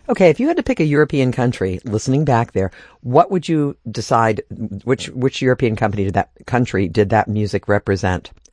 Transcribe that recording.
Okay, if you had to pick a European country, listening back there, what would you decide? Which European country did that music represent?